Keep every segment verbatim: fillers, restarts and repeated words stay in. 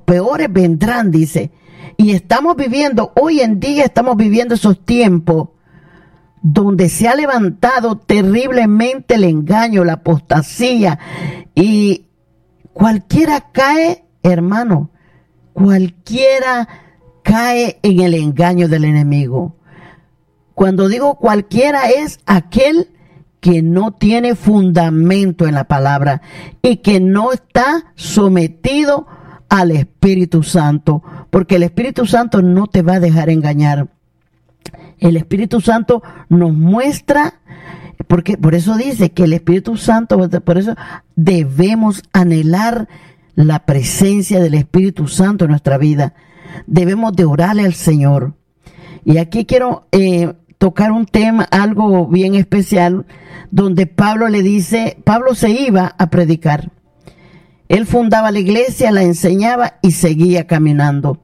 peores vendrán, dice. Y estamos viviendo, hoy en día estamos viviendo esos tiempos donde se ha levantado terriblemente el engaño, la apostasía, y cualquiera cae, hermano, cualquiera cae en el engaño del enemigo. Cuando digo cualquiera, es aquel que no tiene fundamento en la palabra y que no está sometido al Espíritu Santo, porque el Espíritu Santo no te va a dejar engañar. El Espíritu Santo nos muestra, porque por eso dice que el Espíritu Santo, por eso debemos anhelar la presencia del Espíritu Santo en nuestra vida. Debemos de orarle al Señor. Y aquí quiero eh, tocar un tema, algo bien especial, donde Pablo le dice, Pablo se iba a predicar. Él fundaba la iglesia, la enseñaba y seguía caminando.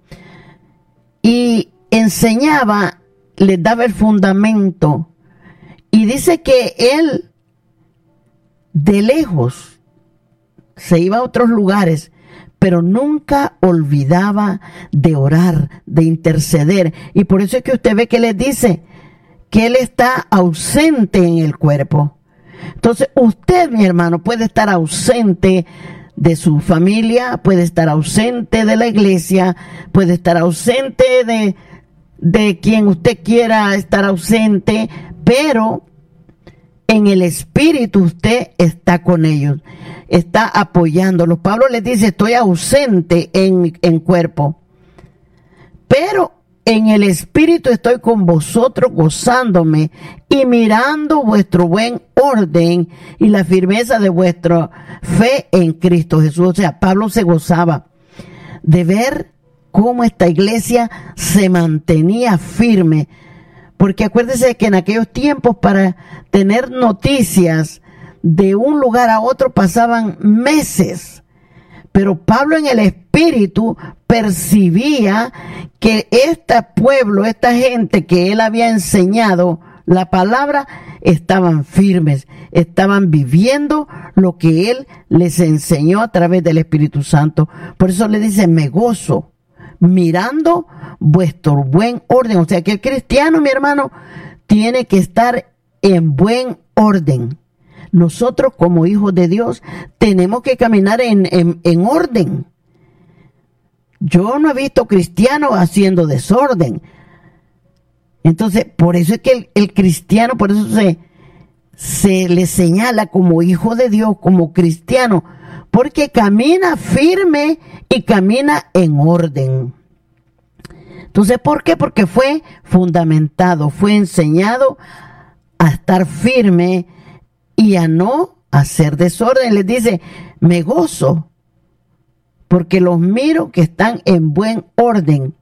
Y enseñaba, les daba el fundamento. Y dice que él, de lejos, se iba a otros lugares, pero nunca olvidaba de orar, de interceder. Y por eso es que usted ve que les dice que él está ausente en el cuerpo. Entonces, usted, mi hermano, puede estar ausente de su familia, puede estar ausente de la iglesia, puede estar ausente de, de quien usted quiera estar ausente, pero en el espíritu usted está con ellos, está apoyándolos. Pablo les dice, estoy ausente en, en cuerpo, pero en el espíritu estoy con vosotros gozándome y mirando vuestro buen orden y la firmeza de vuestra fe en Cristo Jesús. O sea, Pablo se gozaba de ver cómo esta iglesia se mantenía firme. Porque acuérdese que en aquellos tiempos para tener noticias de un lugar a otro pasaban meses. Pero Pablo en el espíritu percibía que este pueblo, esta gente que él había enseñado la palabra, estaban firmes, estaban viviendo lo que él les enseñó a través del Espíritu Santo. Por eso le dice, me gozo mirando vuestro buen orden. O sea que el cristiano, mi hermano, tiene que estar en buen orden. Nosotros como hijos de Dios tenemos que caminar en, en, en orden. Yo no he visto cristianos haciendo desorden. Entonces, por eso es que el, el cristiano, por eso se, se le señala como hijo de Dios, como cristiano, porque camina firme y camina en orden. Entonces, ¿por qué? Porque fue fundamentado, fue enseñado a estar firme y a no hacer desorden. Les dice, me gozo porque los miro que están en buen orden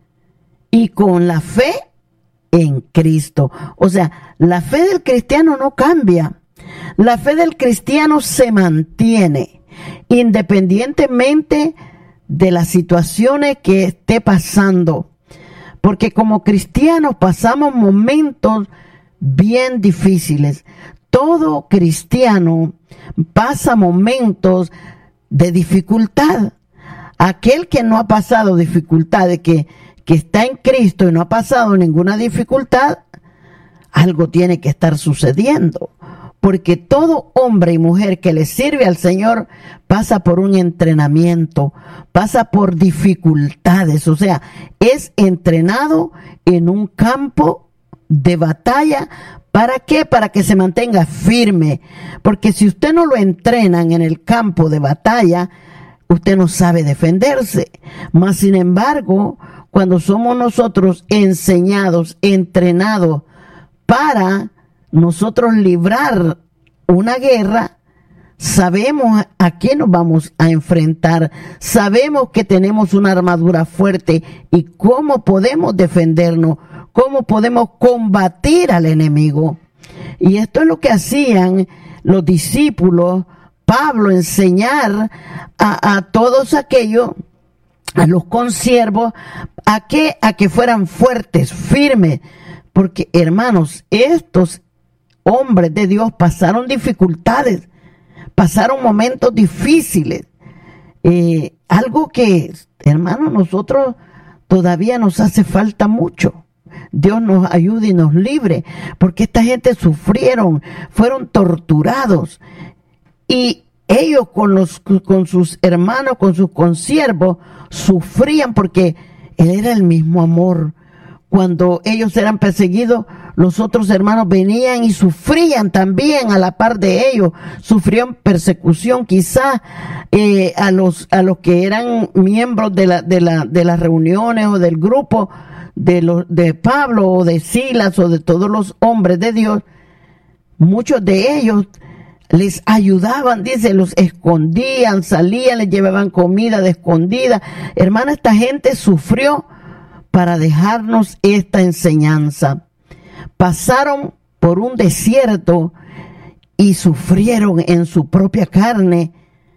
y con la fe en Cristo. O sea, la fe del cristiano no cambia. La fe del cristiano se mantiene independientemente de las situaciones que esté pasando. Porque como cristianos pasamos momentos bien difíciles. Todo cristiano pasa momentos de dificultad. Aquel que no ha pasado dificultades, que, que está en Cristo y no ha pasado ninguna dificultad, algo tiene que estar sucediendo. Porque todo hombre y mujer que le sirve al Señor pasa por un entrenamiento, pasa por dificultades. O sea, es entrenado en un campo de batalla. ¿Para qué? Para que se mantenga firme. Porque si usted no lo entrenan en el campo de batalla, usted no sabe defenderse. Mas, sin embargo, cuando somos nosotros enseñados, entrenados para nosotros librar una guerra, sabemos a qué nos vamos a enfrentar, sabemos que tenemos una armadura fuerte y cómo podemos defendernos, cómo podemos combatir al enemigo. Y esto es lo que hacían los discípulos, Pablo, enseñar a, a todos aquellos, a los consiervos, a que, a que fueran fuertes, firmes. Porque, hermanos, estos hombres de Dios pasaron dificultades, pasaron momentos difíciles. Eh, algo que, hermano, nosotros todavía nos hace falta mucho. Dios nos ayude y nos libre, porque esta gente sufrieron, fueron torturados, y ellos con los con sus hermanos, con sus consiervos, sufrían porque él era el mismo amor. Cuando ellos eran perseguidos, los otros hermanos venían y sufrían también a la par de ellos, sufrían persecución. Quizás eh, a los a los que eran miembros de la de la de las reuniones o del grupo de los de Pablo o de Silas o de todos los hombres de Dios, muchos de ellos les ayudaban, dice, los escondían, salían, les llevaban comida de escondida. Hermana, esta gente sufrió para dejarnos esta enseñanza. Pasaron por un desierto y sufrieron en su propia carne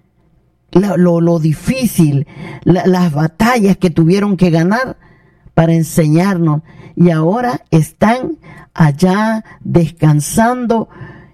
lo, lo, lo difícil, la, las batallas que tuvieron que ganar para enseñarnos. Y ahora están allá descansando,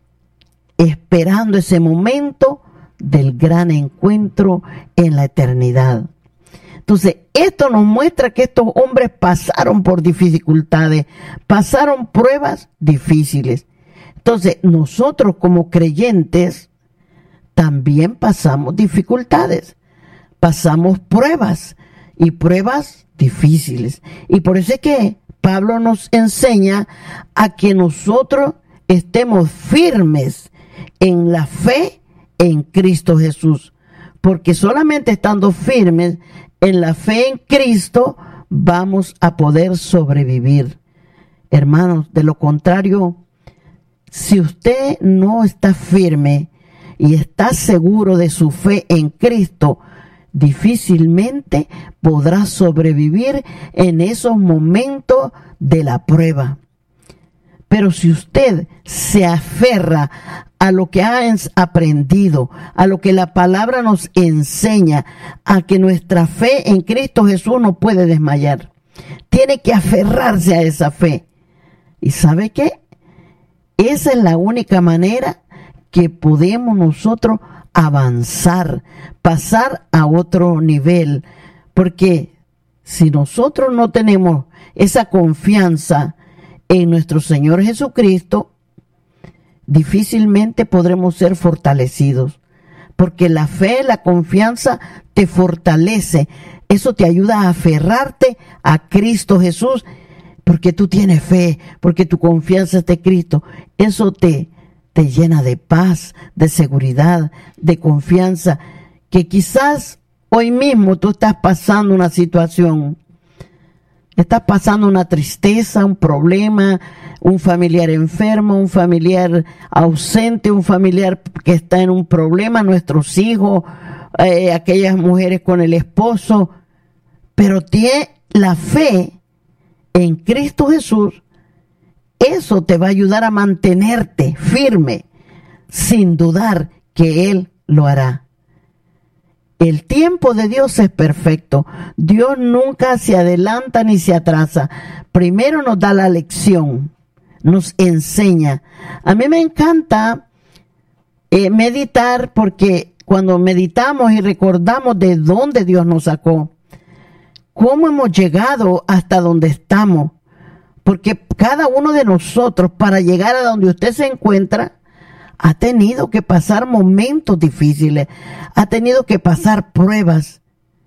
esperando ese momento del gran encuentro en la eternidad. Entonces, esto nos muestra que estos hombres pasaron por dificultades, pasaron pruebas difíciles. Entonces, nosotros como creyentes también pasamos dificultades, pasamos pruebas y pruebas difíciles. Y por eso es que Pablo nos enseña a que nosotros estemos firmes en la fe en Cristo Jesús, porque solamente estando firmes en la fe en Cristo vamos a poder sobrevivir. Hermanos, de lo contrario, si usted no está firme y está seguro de su fe en Cristo, difícilmente podrá sobrevivir en esos momentos de la prueba. Pero si usted se aferra a lo que ha aprendido, a lo que la palabra nos enseña, a que nuestra fe en Cristo Jesús no puede desmayar, tiene que aferrarse a esa fe. ¿Y sabe qué? Esa es la única manera que podemos nosotros avanzar, pasar a otro nivel. Porque si nosotros no tenemos esa confianza en nuestro Señor Jesucristo, difícilmente podremos ser fortalecidos, porque la fe, la confianza te fortalece. Eso te ayuda a aferrarte a Cristo Jesús, porque tú tienes fe, porque tu confianza está en Cristo. Eso te, te llena de paz, de seguridad, de confianza, que quizás hoy mismo tú estás pasando una situación, estás pasando una tristeza, un problema, un familiar enfermo, un familiar ausente, un familiar que está en un problema, nuestros hijos, eh, aquellas mujeres con el esposo, pero tiene la fe en Cristo Jesús. Eso te va a ayudar a mantenerte firme, sin dudar que Él lo hará. El tiempo de Dios es perfecto. Dios nunca se adelanta ni se atrasa. Primero nos da la lección, nos enseña. A mí me encanta eh, meditar, porque cuando meditamos y recordamos de dónde Dios nos sacó, cómo hemos llegado hasta donde estamos, porque cada uno de nosotros, para llegar a donde usted se encuentra, ha tenido que pasar momentos difíciles, ha tenido que pasar pruebas.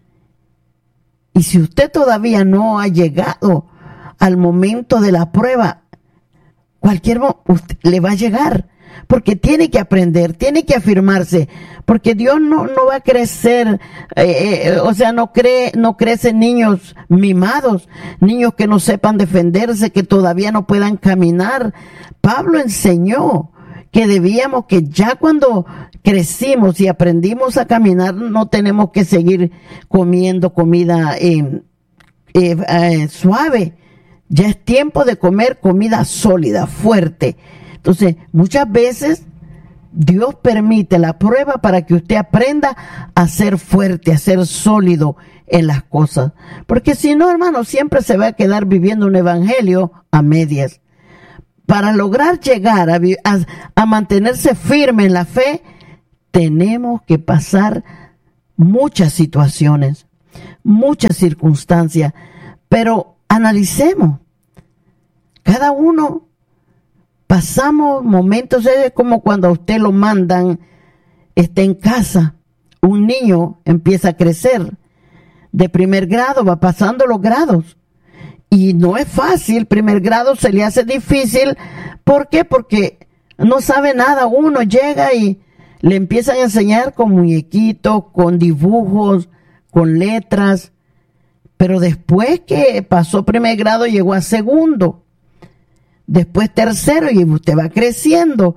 Y si usted todavía no ha llegado al momento de la prueba, cualquier momento le va a llegar, porque tiene que aprender, tiene que afirmarse, porque Dios no, no va a crecer, eh, eh, o sea, no cree, no crecen niños mimados, niños que no sepan defenderse, que todavía no puedan caminar. Pablo enseñó que debíamos, que ya cuando crecimos y aprendimos a caminar, no tenemos que seguir comiendo comida eh, eh, eh, suave. Ya es tiempo de comer comida sólida, fuerte. Entonces, muchas veces Dios permite la prueba para que usted aprenda a ser fuerte, a ser sólido en las cosas. Porque si no, hermano, siempre se va a quedar viviendo un evangelio a medias. Para lograr llegar a, a, a mantenerse firme en la fe, tenemos que pasar muchas situaciones, muchas circunstancias, pero analicemos. Cada uno pasamos momentos, es como cuando a usted lo mandan, está en casa, un niño empieza a crecer, de primer grado va pasando los grados, y no es fácil, primer grado se le hace difícil. ¿Por qué? Porque no sabe nada, uno llega y le empiezan a enseñar con muñequitos, con dibujos, con letras, pero después que pasó primer grado llegó a segundo, después tercero y usted va creciendo,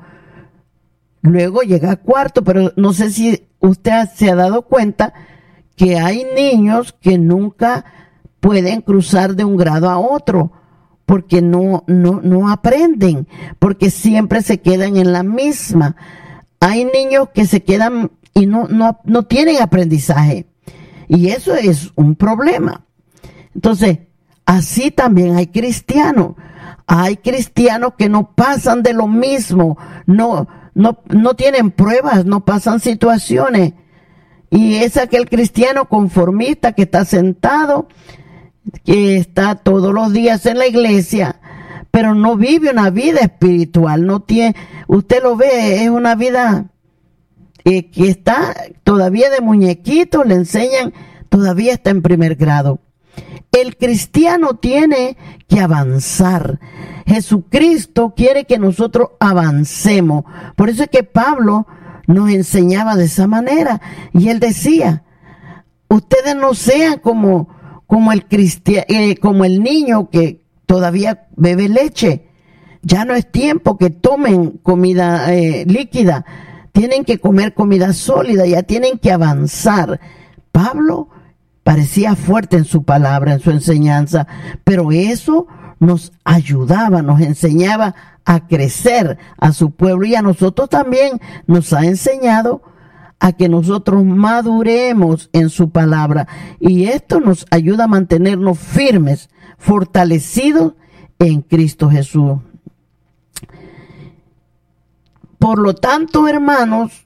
luego llega a cuarto, pero no sé si usted se ha dado cuenta que hay niños que nunca pueden cruzar de un grado a otro, porque no, no, no aprenden, porque siempre se quedan en la misma. Hay niños que se quedan y no, no, no tienen aprendizaje, y eso es un problema. Entonces, así también hay cristianos. Hay cristianos que no pasan de lo mismo, no, no, no tienen pruebas, no pasan situaciones. Y es aquel cristiano conformista que está sentado, que está todos los días en la iglesia, pero no vive una vida espiritual. No tiene, usted lo ve, es una vida eh, que está todavía de muñequito, le enseñan, todavía está en primer grado. El cristiano tiene que avanzar. Jesucristo quiere que nosotros avancemos. Por eso es que Pablo nos enseñaba de esa manera. Y él decía, ustedes no sean como, como, el, cristiano, eh, como el niño que todavía bebe leche. Ya no es tiempo que tomen comida eh, líquida. Tienen que comer comida sólida, ya tienen que avanzar. Pablo parecía fuerte en su palabra, en su enseñanza, pero eso nos ayudaba, nos enseñaba a crecer a su pueblo, y a nosotros también nos ha enseñado a que nosotros maduremos en su palabra, y esto nos ayuda a mantenernos firmes, fortalecidos en Cristo Jesús. Por lo tanto, hermanos,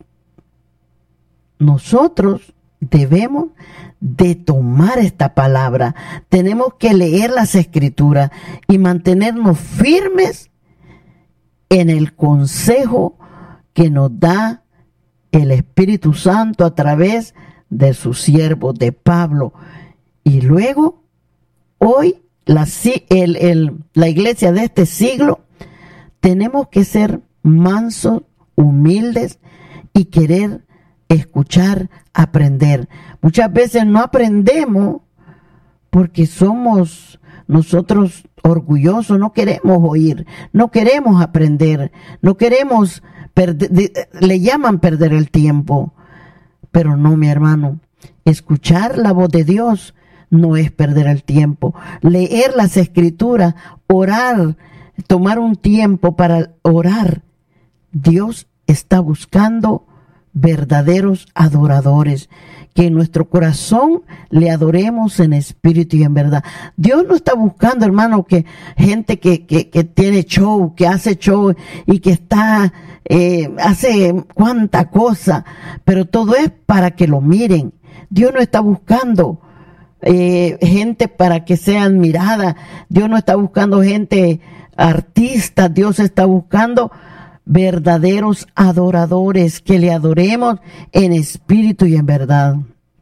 nosotros debemos de tomar esta palabra. Tenemos que leer las escrituras y mantenernos firmes en el consejo que nos da el Espíritu Santo a través de su siervo, de Pablo. Y luego, hoy, la, el, el, la iglesia de este siglo, tenemos que ser mansos, humildes y querer escuchar, aprender. Muchas veces no aprendemos porque somos nosotros orgullosos, no queremos oír, no queremos aprender, no queremos perder, le llaman perder el tiempo. Pero no, mi hermano, escuchar la voz de Dios no es perder el tiempo. Leer las escrituras, orar, tomar un tiempo para orar. Dios está buscando verdaderos adoradores, que en nuestro corazón le adoremos en espíritu y en verdad. Dios no está buscando, hermano, que gente que, que, que tiene show, que hace show y que está, eh, hace cuánta cosa, pero todo es para que lo miren. Dios no está buscando eh, gente para que sea admirada. Dios no está buscando gente artista. Dios está buscando verdaderos adoradores, que le adoremos en espíritu y en verdad.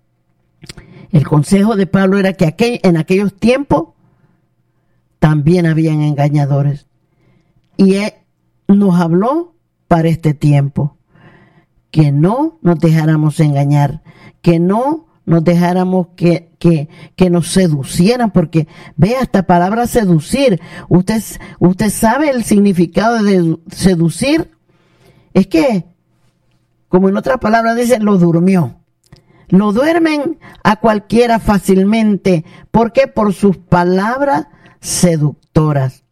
El consejo de Pablo era que aquel, en aquellos tiempos también habían engañadores, y él nos habló para este tiempo, que no nos dejáramos engañar, que no nos dejáramos que, que, que nos seducieran, porque vea esta palabra seducir. Usted, usted sabe el significado de seducir. Es que, como en otras palabras dicen, lo durmió. Lo duermen a cualquiera fácilmente. ¿Por qué? Por sus palabras seductoras.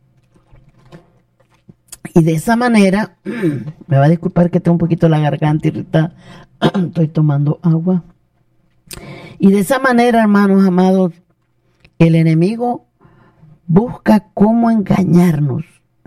Y de esa manera, me va a disculpar que tengo un poquito la garganta irritada. Estoy tomando agua. Y de esa manera, hermanos amados, el enemigo busca cómo engañarnos.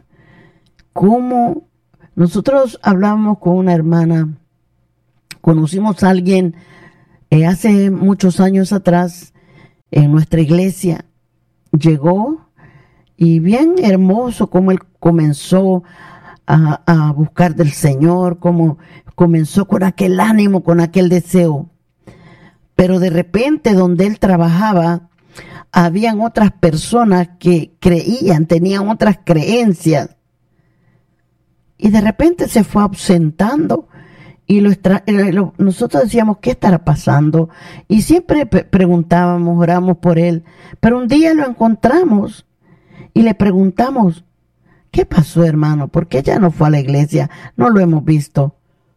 Cómo nosotros hablamos con una hermana, conocimos a alguien Eh, hace muchos años atrás, en nuestra iglesia, llegó y bien hermoso como él comenzó a, a buscar del Señor, como comenzó con aquel ánimo, con aquel deseo. Pero de repente donde él trabajaba, habían otras personas que creían, tenían otras creencias. Y de repente se fue ausentando y lo extra- lo, nosotros decíamos, ¿qué estará pasando? Y siempre pre- preguntábamos, oramos por él. Pero un día lo encontramos y le preguntamos, ¿qué pasó, hermano? ¿Por qué ya no fue a la iglesia? No lo hemos visto.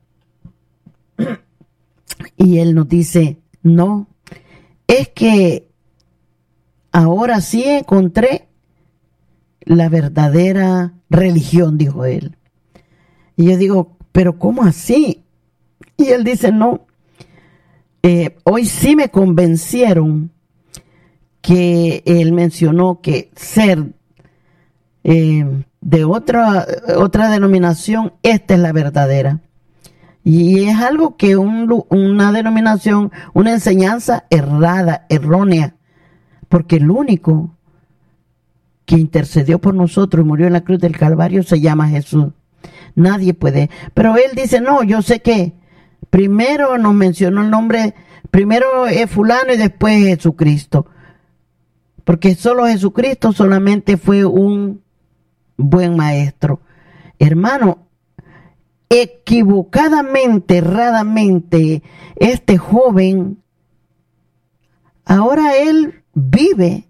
Y él nos dice, no, es que ahora sí encontré la verdadera religión, dijo él. Y yo digo, ¿pero cómo así? Y él dice, no, eh, hoy sí me convencieron que él mencionó que ser eh, de otra, otra denominación, esta es la verdadera. Y es algo que un, una denominación, una enseñanza errada, errónea, porque el único que intercedió por nosotros y murió en la cruz del Calvario se llama Jesús. Nadie puede. Pero él dice, no, yo sé que primero nos mencionó el nombre, primero es fulano y después Jesucristo. Porque solo Jesucristo solamente fue un buen maestro. Hermano, equivocadamente, erradamente, este joven, ahora él vive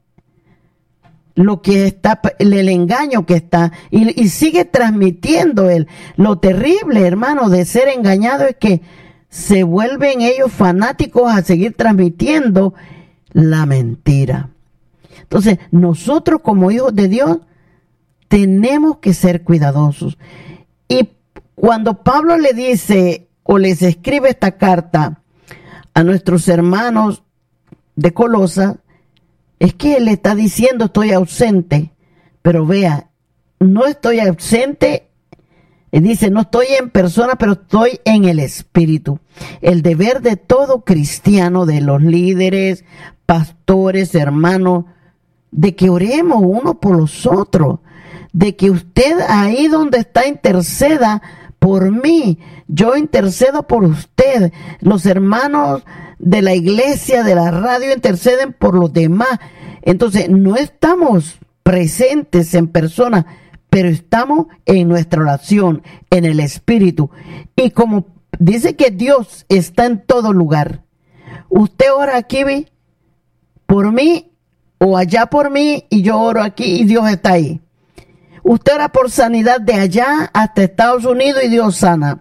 lo que está, el, el engaño que está, y, y sigue transmitiendo él. Lo terrible, hermano, de ser engañado es que se vuelven ellos fanáticos a seguir transmitiendo la mentira. Entonces, nosotros como hijos de Dios tenemos que ser cuidadosos. Y cuando Pablo le dice o les escribe esta carta a nuestros hermanos de Colosa, es que él le está diciendo estoy ausente, pero vea, no estoy ausente, él dice no estoy en persona, pero estoy en el espíritu. El deber de todo cristiano, de los líderes, pastores, hermanos, de que oremos uno por los otros, de que usted ahí donde está interceda por mí, yo intercedo por usted, los hermanos de la iglesia, de la radio interceden por los demás. Entonces no estamos presentes en persona, pero estamos en nuestra oración, en el espíritu. Y como dice que Dios está en todo lugar, usted ora aquí por mí o allá por mí y yo oro aquí y Dios está ahí. Usted ora por sanidad de allá hasta Estados Unidos y Dios sana.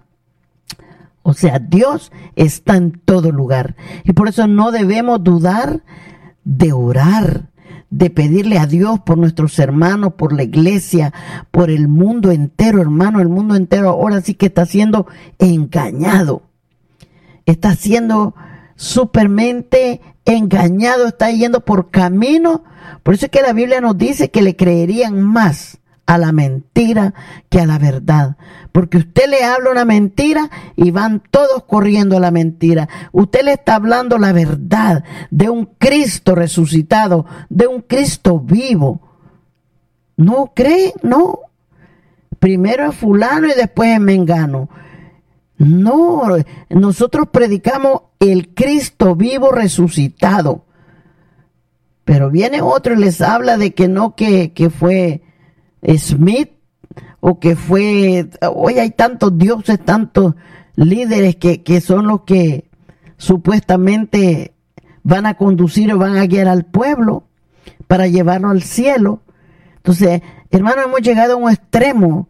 O sea, Dios está en todo lugar. Y por eso no debemos dudar de orar, de pedirle a Dios por nuestros hermanos, por la iglesia, por el mundo entero, hermano. El mundo entero ahora sí que está siendo engañado. Está siendo supermente engañado, está yendo por camino. Por eso es que la Biblia nos dice que le creerían más a la mentira que a la verdad, porque usted le habla una mentira y van todos corriendo a la mentira. Usted le está hablando la verdad de un Cristo resucitado, de un Cristo vivo. ¿No cree? No. Primero es fulano y después es mengano. No, nosotros predicamos el Cristo vivo resucitado. Pero viene otro y les habla de que no, que, que fue Smith, o que fue, hoy hay tantos dioses, tantos líderes que, que son los que supuestamente van a conducir o van a guiar al pueblo para llevarlo al cielo. Entonces, hermanos, hemos llegado a un extremo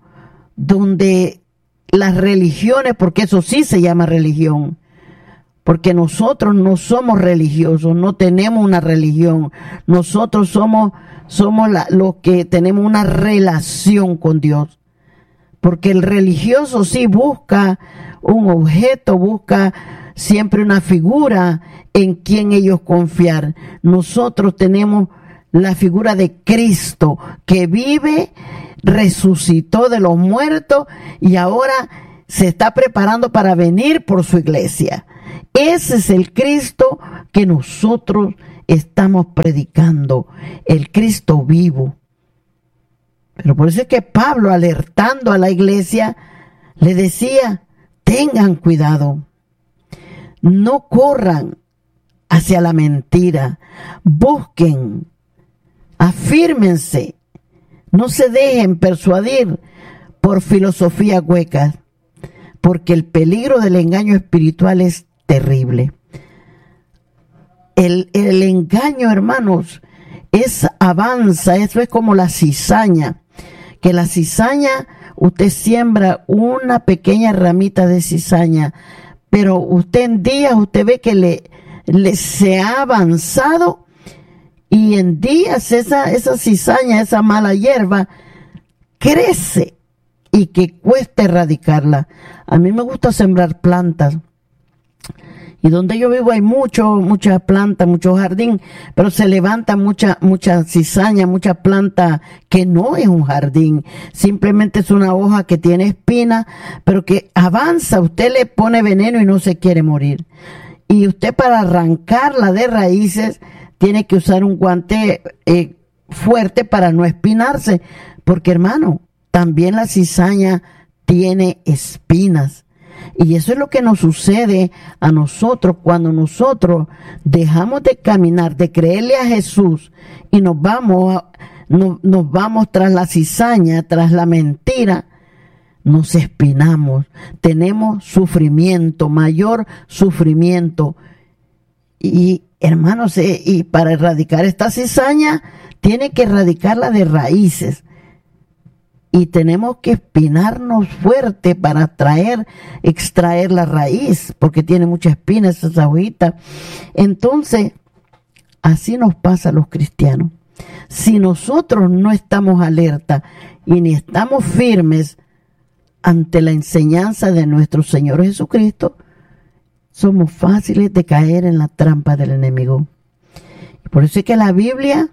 donde las religiones, porque eso sí se llama religión, porque nosotros no somos religiosos, no tenemos una religión, nosotros somos somos la, los que tenemos una relación con Dios. Porque el religioso sí busca un objeto, busca siempre una figura en quien ellos confiar. Nosotros tenemos la figura de Cristo que vive, resucitó de los muertos y ahora se está preparando para venir por su iglesia. Ese es el Cristo que nosotros estamos predicando, el Cristo vivo. Pero por eso es que Pablo, alertando a la iglesia, le decía, tengan cuidado, no corran hacia la mentira, busquen, afírmense, no se dejen persuadir por filosofías huecas, porque el peligro del engaño espiritual es terrible. El, el engaño, hermanos, es avanza, eso es como la cizaña, que la cizaña, usted siembra una pequeña ramita de cizaña, pero usted en días, usted ve que le, le se ha avanzado, y en días esa, esa cizaña, esa mala hierba, crece y que cuesta erradicarla. A mí me gusta sembrar plantas. Y donde yo vivo hay mucho, muchas plantas, mucho jardín, pero se levanta mucha, mucha cizaña, mucha planta que no es un jardín. Simplemente es una hoja que tiene espina, pero que avanza. Usted le pone veneno y no se quiere morir. Y usted, para arrancarla de raíces, tiene que usar un guante eh, fuerte para no espinarse. Porque, hermano, también la cizaña tiene espinas. Y eso es lo que nos sucede a nosotros cuando nosotros dejamos de caminar, de creerle a Jesús, y nos vamos, no, nos vamos tras la cizaña, tras la mentira. Nos espinamos, tenemos sufrimiento, mayor sufrimiento. Y hermanos, eh, y para erradicar esta cizaña, tiene que erradicarla de raíces. Y tenemos que espinarnos fuerte para traer, extraer la raíz, porque tiene mucha espina esa hojita. Entonces, así nos pasa a los cristianos. Si nosotros no estamos alerta y ni estamos firmes ante la enseñanza de nuestro Señor Jesucristo, somos fáciles de caer en la trampa del enemigo. Y por eso es que la Biblia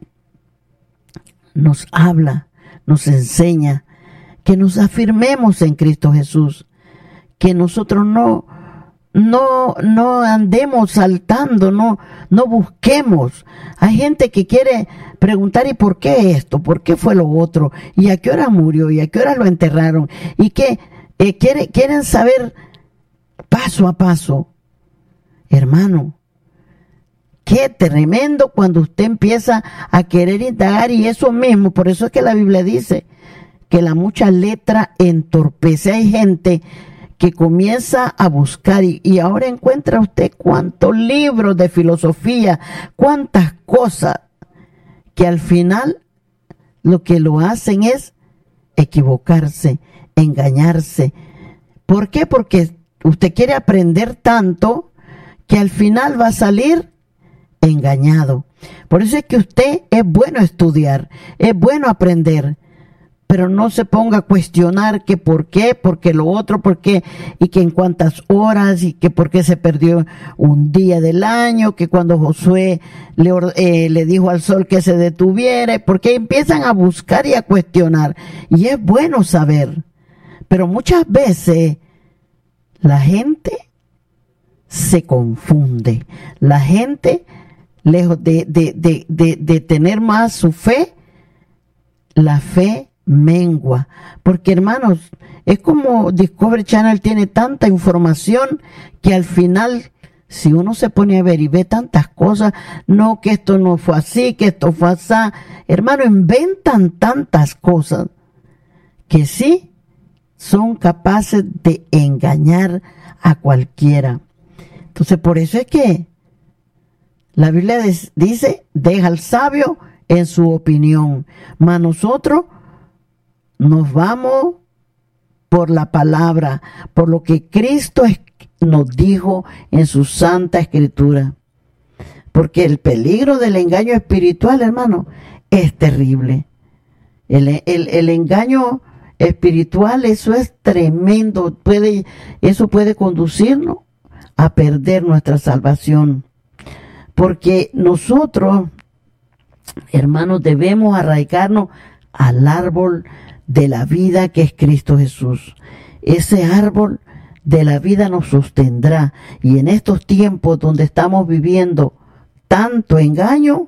nos habla, nos enseña que nos afirmemos en Cristo Jesús, que nosotros no, no, no andemos saltando, no, no busquemos. Hay gente que quiere preguntar, ¿y por qué esto? ¿Por qué fue lo otro? ¿Y a qué hora murió? ¿Y a qué hora lo enterraron? Y que eh, quiere, quieren saber paso a paso. Hermano, qué tremendo cuando usted empieza a querer indagar, y eso mismo, por eso es que la Biblia dice que la mucha letra entorpece. Hay gente que comienza a buscar y, y ahora encuentra usted cuántos libros de filosofía, cuántas cosas, que al final lo que lo hacen es equivocarse, engañarse. ¿Por qué? Porque usted quiere aprender tanto que al final va a salir engañado. Por eso es que usted es bueno estudiar, es bueno aprender, pero no se ponga a cuestionar que por qué, porque lo otro, por qué, y que en cuántas horas, y que por qué se perdió un día del año, que cuando Josué le, eh, le dijo al sol que se detuviera, porque empiezan a buscar y a cuestionar. Y es bueno saber, pero muchas veces la gente se confunde. La gente, lejos de, de, de, de, de tener más su fe, la fe mengua. Porque, hermanos, es como Discovery Channel tiene tanta información que al final, si uno se pone a ver y ve tantas cosas, no, que esto no fue así, que esto fue así, hermano, inventan tantas cosas que sí son capaces de engañar a cualquiera. Entonces, por eso es que la Biblia dice, deja al sabio en su opinión, mas nosotros nos vamos por la palabra, por lo que Cristo nos dijo en su Santa Escritura. Porque el peligro del engaño espiritual, hermano, es terrible. El, el, el engaño espiritual, eso es tremendo. Puede, eso puede conducirnos a perder nuestra salvación. Porque nosotros, hermanos, debemos arraigarnos al árbol de la vida que es Cristo Jesús. Ese árbol de la vida nos sostendrá. Y en estos tiempos donde estamos viviendo tanto engaño,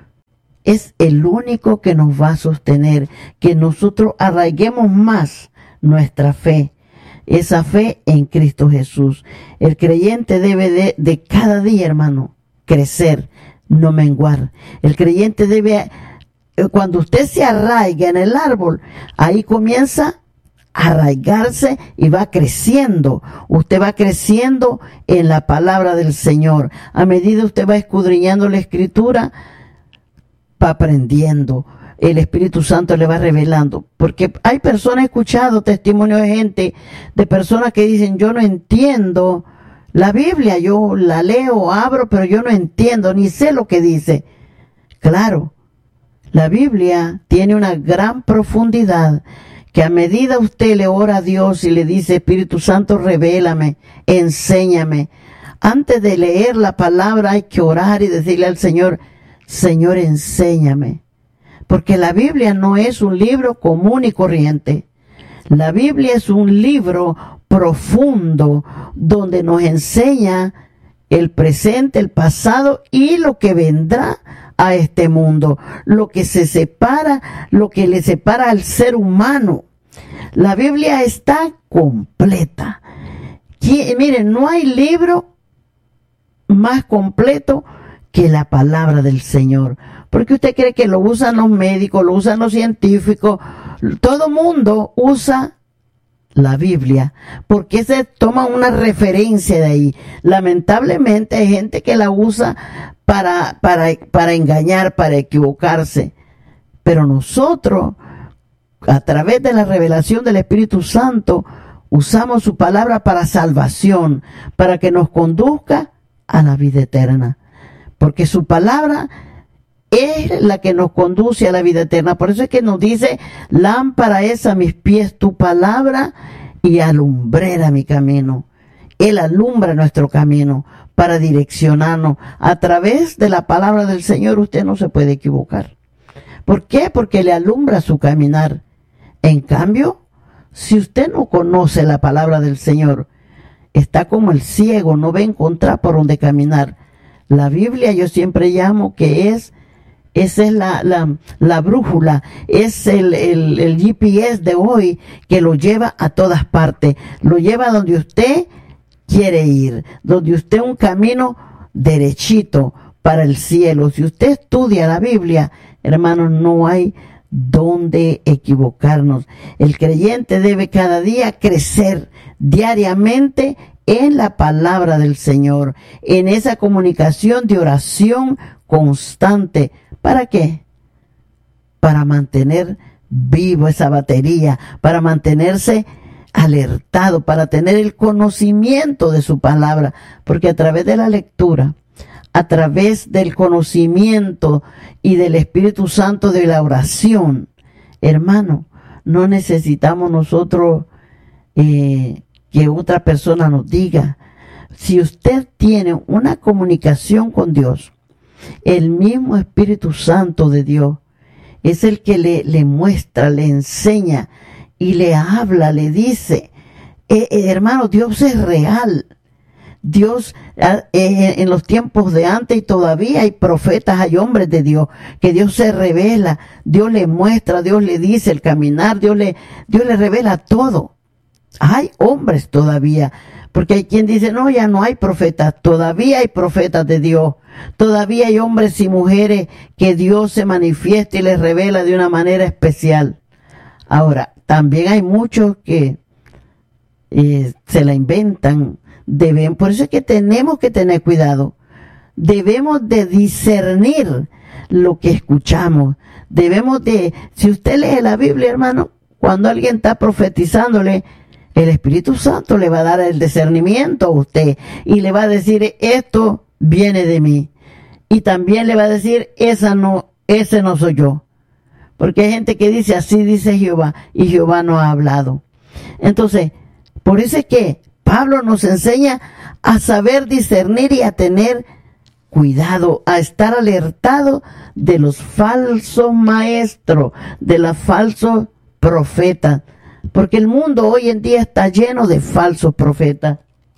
es el único que nos va a sostener, que nosotros arraiguemos más nuestra fe, esa fe en Cristo Jesús. El creyente debe de, de cada día, hermano, crecer, no menguar. El creyente debe, cuando usted se arraiga en el árbol, ahí comienza a arraigarse y va creciendo. Usted va creciendo en la palabra del Señor. A medida usted va escudriñando la Escritura, va aprendiendo. El Espíritu Santo le va revelando. Porque hay personas, he escuchado testimonios de gente, de personas que dicen, yo no entiendo la Biblia, yo la leo, abro, pero yo no entiendo, ni sé lo que dice. Claro, la Biblia tiene una gran profundidad, que a medida usted le ora a Dios y le dice, Espíritu Santo, revélame, enséñame. Antes de leer la palabra hay que orar y decirle al Señor, Señor, enséñame. Porque la Biblia no es un libro común y corriente. La Biblia es un libro profundo donde nos enseña el presente, el pasado y lo que vendrá a este mundo. Lo que se separa, lo que le separa al ser humano. La Biblia está completa. Y, miren, no hay libro más completo que la palabra del Señor. Porque usted cree que lo usan los médicos, lo usan los científicos, todo mundo usa la Biblia, porque se toma una referencia de ahí. Lamentablemente hay gente que la usa para, para, para engañar, para equivocarse. Pero nosotros, a través de la revelación del Espíritu Santo, usamos su palabra para salvación, para que nos conduzca a la vida eterna. Porque su palabra es la que nos conduce a la vida eterna. Por eso es que nos dice, lámpara es a mis pies tu palabra y alumbrera mi camino. Él alumbra nuestro camino para direccionarnos. A través de la palabra del Señor usted no se puede equivocar. ¿Por qué? Porque le alumbra su caminar. En cambio, si usted no conoce la palabra del Señor, está como el ciego, no va a encontrar por dónde caminar. La Biblia yo siempre llamo que es Esa es la, la, la brújula, es el, el, el G P S de hoy que lo lleva a todas partes, lo lleva donde usted quiere ir, donde usted un camino derechito para el cielo. Si usted estudia la Biblia, hermanos, no hay donde equivocarnos. El creyente debe cada día crecer diariamente en la palabra del Señor, en esa comunicación de oración constante. ¿Para qué? Para mantener vivo esa batería, para mantenerse alertado, para tener el conocimiento de su palabra, porque a través de la lectura, a través del conocimiento y del Espíritu Santo de la oración, hermano, no necesitamos nosotros eh, que otra persona nos diga. Si usted tiene una comunicación con Dios, el mismo Espíritu Santo de Dios es el que le, le muestra, le enseña y le habla, le dice, eh, eh, hermano, Dios es real. Dios, eh, en los tiempos de antes y todavía hay profetas, hay hombres de Dios, que Dios se revela, Dios le muestra, Dios le dice el caminar, Dios le, Dios le revela todo. Hay hombres todavía, porque hay quien dice, no, ya no hay profetas, todavía hay profetas de Dios, todavía hay hombres y mujeres que Dios se manifiesta y les revela de una manera especial. Ahora, también hay muchos que eh, se la inventan, deben, por eso es que tenemos que tener cuidado, debemos de discernir lo que escuchamos, debemos de, si usted lee la Biblia, hermano, cuando alguien está profetizándole, el Espíritu Santo le va a dar el discernimiento a usted y le va a decir, esto viene de mí. Y también le va a decir, esa no, ese no soy yo. Porque hay gente que dice, así dice Jehová, y Jehová no ha hablado. Entonces, por eso es que Pablo nos enseña a saber discernir y a tener cuidado, a estar alertado de los falsos maestros, de los falsos profetas. Porque el mundo hoy en día está lleno de falsos profetas.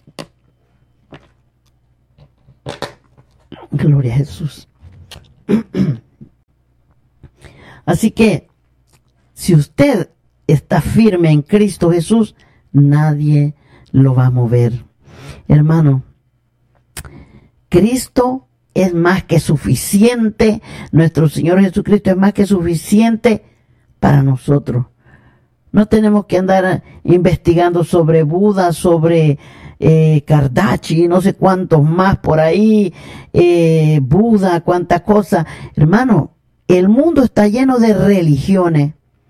Gloria a Jesús. Así que, si usted está firme en Cristo Jesús, nadie lo va a mover. Hermano, Cristo es más que suficiente. Nuestro Señor Jesucristo es más que suficiente para nosotros. No tenemos que andar investigando sobre Buda, sobre eh, Kardashian, no sé cuántos más por ahí, eh, Buda, cuántas cosas. Hermano, el mundo está lleno de religiones,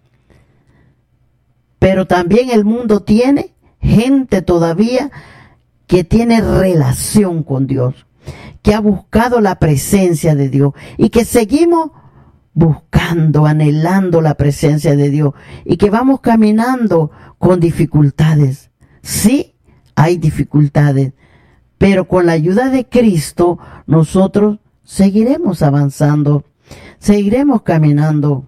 pero también el mundo tiene gente todavía que tiene relación con Dios, que ha buscado la presencia de Dios y que seguimos buscando, anhelando la presencia de Dios y que vamos caminando con dificultades. Sí, hay dificultades, pero con la ayuda de Cristo nosotros seguiremos avanzando, seguiremos caminando.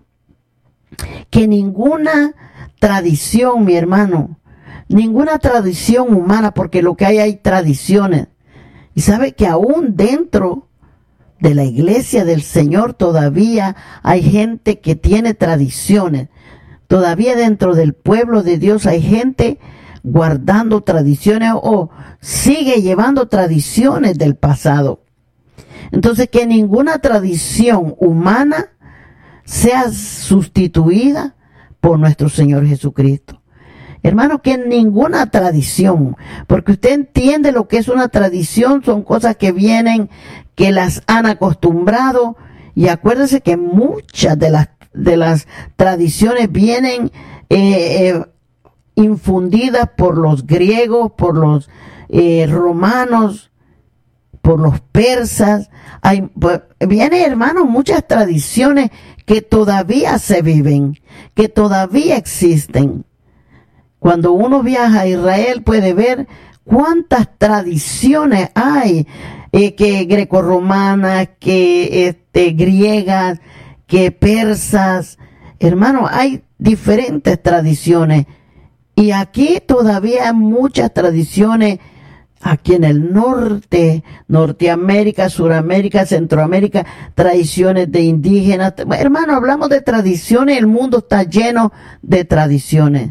Que ninguna tradición, mi hermano, ninguna tradición humana, porque lo que hay hay tradiciones. Y sabe que aún dentro de la iglesia del Señor todavía hay gente que tiene tradiciones. Todavía dentro del pueblo de Dios hay gente guardando tradiciones o sigue llevando tradiciones del pasado. Entonces, que ninguna tradición humana sea sustituida por nuestro Señor Jesucristo. Hermano, que ninguna tradición, porque usted entiende lo que es una tradición, son cosas que vienen, que las han acostumbrado, y acuérdese que muchas de las, de las tradiciones vienen eh, eh, infundidas por los griegos, por los eh, romanos, por los persas. Hay, pues, viene, hermano, muchas tradiciones que todavía se viven, que todavía existen. Cuando uno viaja a Israel puede ver cuántas tradiciones hay, eh, que grecorromanas, que este, griegas, que persas. Hermano, hay diferentes tradiciones. Y aquí todavía hay muchas tradiciones, aquí en el norte, Norteamérica, Suramérica, Centroamérica, tradiciones de indígenas. Hermano, hablamos de tradiciones, el mundo está lleno de tradiciones.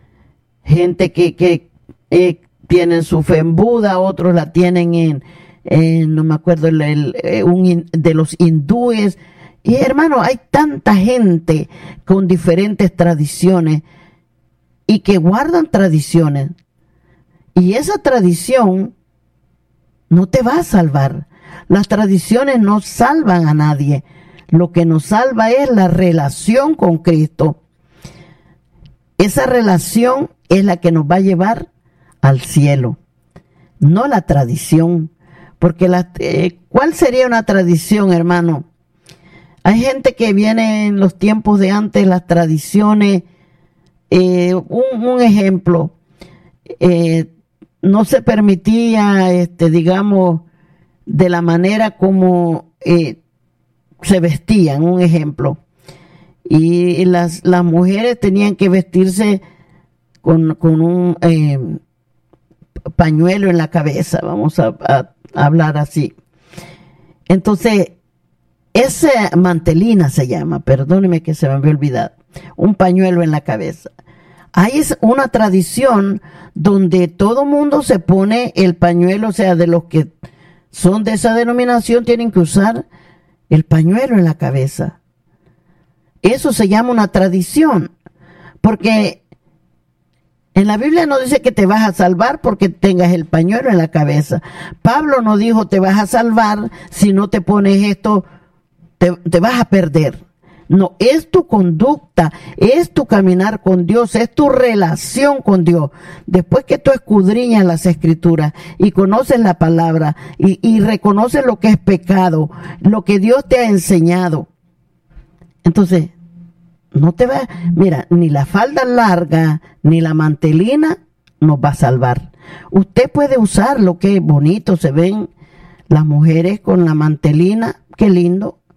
Gente que, que eh, tienen su fe en Buda, otros la tienen en, en no me acuerdo, el, el, un, de los hindúes. Y hermano, hay tanta gente con diferentes tradiciones y que guardan tradiciones. Y esa tradición no te va a salvar. Las tradiciones no salvan a nadie. Lo que nos salva es la relación con Cristo. Esa relación es la que nos va a llevar al cielo, no la tradición. Porque la, eh, ¿cuál sería una tradición, hermano? Hay gente que viene en los tiempos de antes, las tradiciones, eh, un, un ejemplo, eh, no se permitía, este, digamos, de la manera como eh, se vestían, un ejemplo. Y las, las mujeres tenían que vestirse con, con un eh, pañuelo en la cabeza, vamos a, a, a hablar así. Entonces, esa mantelina se llama, perdóneme que se me había olvidado, un pañuelo en la cabeza. Hay una tradición donde todo mundo se pone el pañuelo, o sea, de los que son de esa denominación tienen que usar el pañuelo en la cabeza. Eso se llama una tradición, porque en la Biblia no dice que te vas a salvar porque tengas el pañuelo en la cabeza. Pablo no dijo te vas a salvar si no te pones esto, te, te vas a perder. No, es tu conducta, es tu caminar con Dios, es tu relación con Dios. Después que tú escudriñas las Escrituras y conoces la palabra y, y reconoces lo que es pecado, lo que Dios te ha enseñado, entonces no te va, mira, ni la falda larga ni la mantelina nos va a salvar. Usted puede usar lo que es bonito, se ven las mujeres con la mantelina, qué lindo.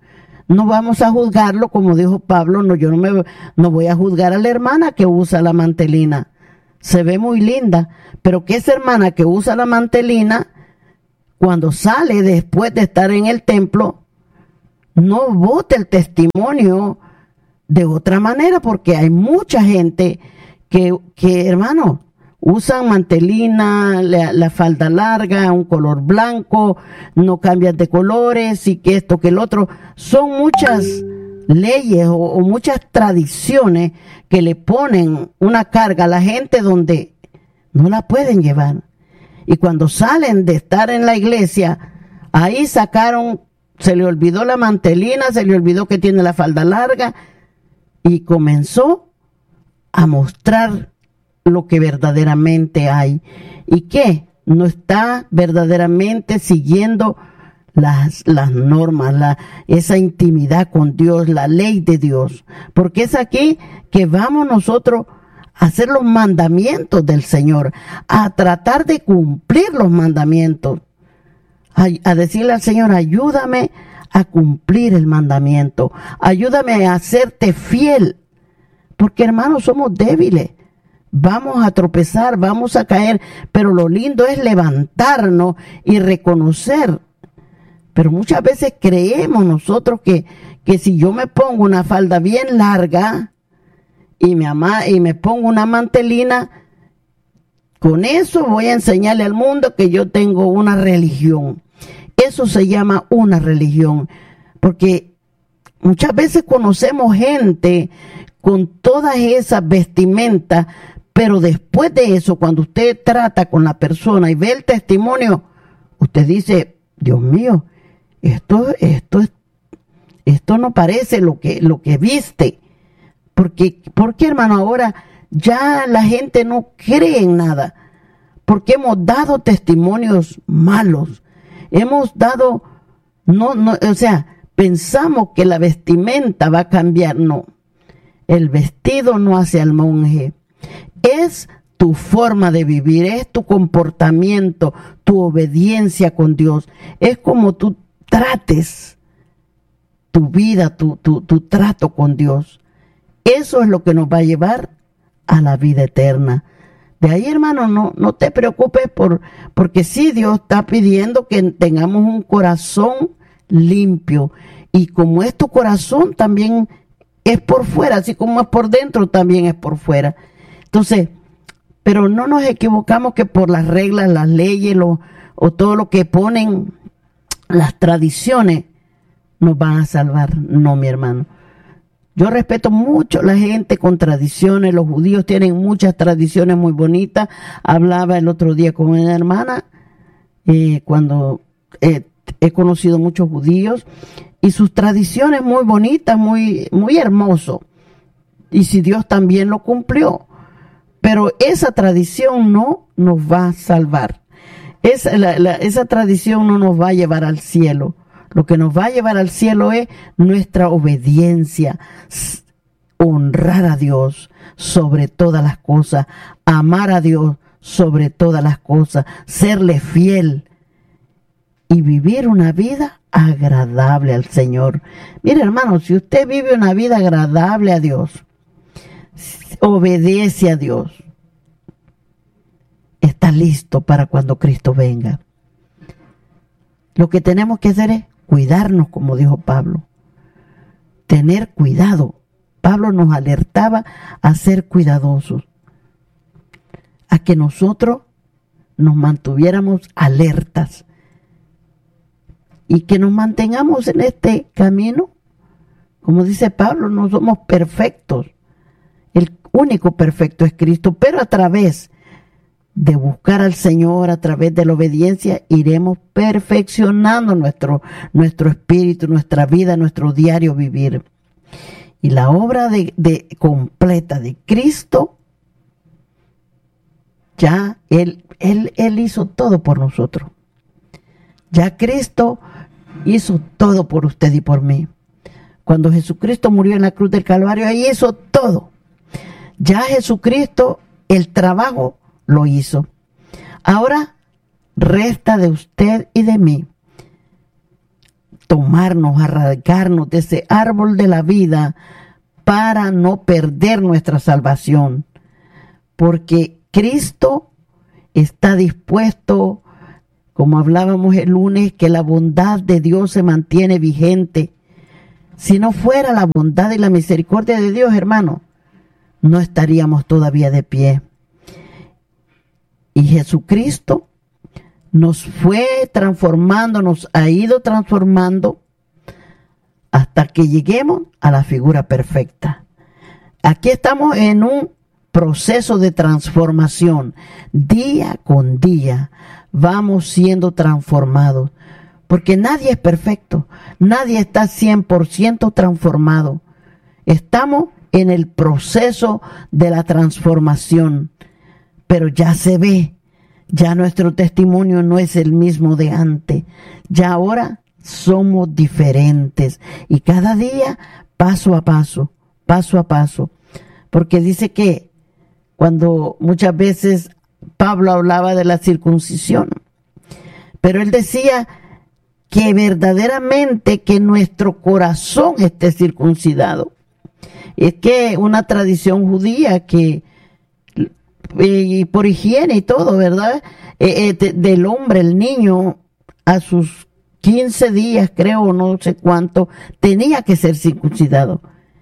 no vamos a juzgarlo, como dijo Pablo, no, yo no, me, no voy a juzgar a la hermana que usa la mantelina. Se ve muy linda, pero que esa hermana que usa la mantelina, cuando sale después de estar en el templo, no bote el testimonio de otra manera, porque hay mucha gente que, que hermano, usan mantelina, la, la falda larga, un color blanco, no cambian de colores y que esto, que el otro. Son muchas leyes o, o muchas tradiciones que le ponen una carga a la gente donde no la pueden llevar. Y cuando salen de estar en la iglesia, ahí sacaron, se le olvidó la mantelina, se le olvidó que tiene la falda larga y comenzó a mostrar lo que verdaderamente hay y que no está verdaderamente siguiendo las, las normas, la, esa intimidad con Dios, la ley de Dios, porque es aquí que vamos nosotros a hacer los mandamientos del Señor, a tratar de cumplir los mandamientos, a, a decirle al Señor, ayúdame a cumplir el mandamiento, ayúdame a hacerte fiel, porque hermanos somos débiles. Vamos a tropezar, vamos a caer, pero lo lindo es levantarnos y reconocer. Pero muchas veces creemos nosotros que, que si yo me pongo una falda bien larga y me, ama, y me pongo una mantelina, con eso voy a enseñarle al mundo que yo tengo una religión. Eso se llama una religión, porque muchas veces conocemos gente con todas esas vestimentas, pero después de eso, cuando usted trata con la persona y ve el testimonio, usted dice, Dios mío, esto, esto, esto no parece lo que, lo que viste. Porque, porque hermano, ahora ya la gente no cree en nada. Porque hemos dado testimonios malos. Hemos dado, no, no, o sea, pensamos que la vestimenta va a cambiar. No, el vestido no hace al monje. Es tu forma de vivir, es tu comportamiento, tu obediencia con Dios. Es como tú trates tu vida, tu, tu, tu trato con Dios. Eso es lo que nos va a llevar a la vida eterna. De ahí, hermano, no, no te preocupes por, porque sí, Dios está pidiendo que tengamos un corazón limpio. Y como es tu corazón, también es por fuera, así como es por dentro, también es por fuera. Entonces, pero no nos equivocamos que por las reglas, las leyes, lo, o todo lo que ponen, las tradiciones, nos van a salvar. No, mi hermano. Yo respeto mucho a la gente con tradiciones. Los judíos tienen muchas tradiciones muy bonitas. Hablaba el otro día con una hermana, eh, cuando eh, he conocido muchos judíos, y sus tradiciones muy bonitas, muy, muy hermoso. Y si Dios también lo cumplió. Pero esa tradición no nos va a salvar. Esa, la, la, esa tradición no nos va a llevar al cielo. Lo que nos va a llevar al cielo es nuestra obediencia, honrar a Dios sobre todas las cosas, amar a Dios sobre todas las cosas, serle fiel y vivir una vida agradable al Señor. Mire, hermano, si usted vive una vida agradable a Dios, obedece a Dios, está listo para cuando Cristo venga. Lo que tenemos que hacer es cuidarnos, como dijo Pablo. Tener cuidado. Pablo nos alertaba a ser cuidadosos, a que nosotros nos mantuviéramos alertas y que nos mantengamos en este camino. Como dice Pablo, no somos perfectos. El único perfecto es Cristo, pero a través de buscar al Señor, a través de la obediencia, iremos perfeccionando nuestro, nuestro espíritu, nuestra vida, nuestro diario vivir. Y la obra de, de completa de Cristo, ya Él, Él, Él hizo todo por nosotros. Ya Cristo hizo todo por usted y por mí. Cuando Jesucristo murió en la cruz del Calvario, ahí hizo todo. Ya Jesucristo, el trabajo lo hizo. Ahora resta de usted y de mí tomarnos, arrancarnos de ese árbol de la vida para no perder nuestra salvación. Porque Cristo está dispuesto, como hablábamos el lunes, que la bondad de Dios se mantiene vigente. Si no fuera la bondad y la misericordia de Dios, hermano, no estaríamos todavía de pie. Y Jesucristo nos fue transformando, nos ha ido transformando hasta que lleguemos a la figura perfecta. Aquí estamos en un proceso de transformación. Día con día vamos siendo transformados, porque nadie es perfecto, nadie está cien por ciento transformado. Estamos en el proceso de la transformación, pero ya se ve, ya nuestro testimonio no es el mismo de antes, ya ahora somos diferentes y cada día paso a paso, paso a paso, porque dice que cuando muchas veces Pablo hablaba de la circuncisión, pero él decía que verdaderamente que nuestro corazón esté circuncidado. Es que una tradición judía que, y por higiene y todo, ¿verdad? Eh, eh, de, del hombre, el niño, a sus quince días, creo, no sé cuánto, tenía que ser circuncidado.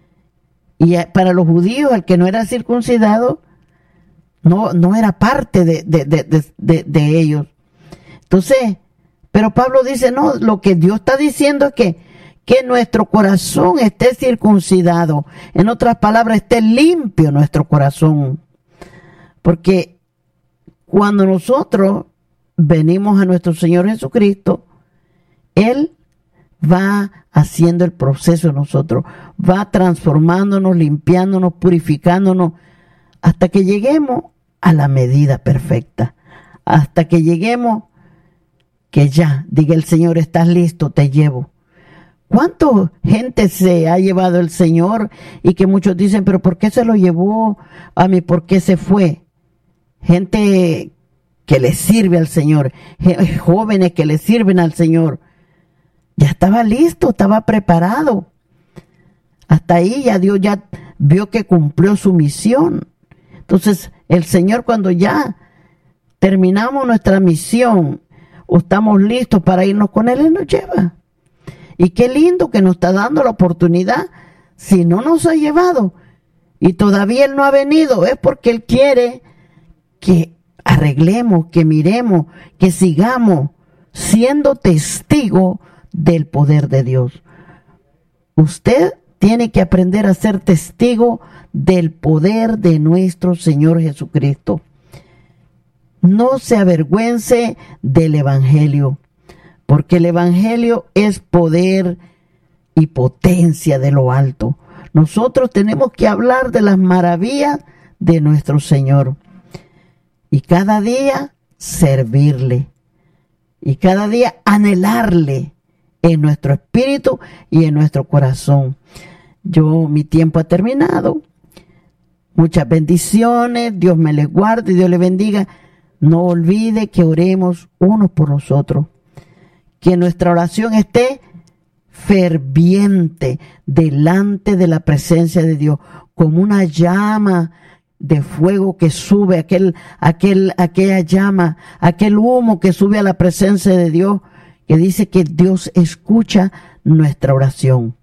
Y para los judíos, el que no era circuncidado, no, no era parte de, de, de, de, de, de ellos. Entonces, pero Pablo dice, no, lo que Dios está diciendo es que, que nuestro corazón esté circuncidado. En otras palabras, esté limpio nuestro corazón. Porque cuando nosotros venimos a nuestro Señor Jesucristo, Él va haciendo el proceso en nosotros, va transformándonos, limpiándonos, purificándonos, hasta que lleguemos a la medida perfecta, hasta que lleguemos que ya, diga el Señor, estás listo, te llevo. ¿Cuánta gente se ha llevado el Señor y que muchos dicen, pero ¿por qué se lo llevó a mí? ¿Por qué se fue? Gente que le sirve al Señor, jóvenes que le sirven al Señor. Ya estaba listo, estaba preparado. Hasta ahí ya Dios ya vio que cumplió su misión. Entonces, el Señor, cuando ya terminamos nuestra misión o estamos listos para irnos con Él, Él nos lleva. Y qué lindo que nos está dando la oportunidad. Si no nos ha llevado y todavía Él no ha venido, es porque Él quiere que arreglemos, que miremos, que sigamos siendo testigos del poder de Dios. Usted tiene que aprender a ser testigo del poder de nuestro Señor Jesucristo. No se avergüence del Evangelio, porque el Evangelio es poder y potencia de lo alto. Nosotros tenemos que hablar de las maravillas de nuestro Señor y cada día servirle y cada día anhelarle en nuestro espíritu y en nuestro corazón. Yo, mi tiempo ha terminado. Muchas bendiciones, Dios me les guarde y Dios les bendiga. No olvide que oremos unos por los otros. Que nuestra oración esté ferviente delante de la presencia de Dios, como una llama de fuego que sube, aquel, aquel, aquella llama, aquel humo que sube a la presencia de Dios, que dice que Dios escucha nuestra oración.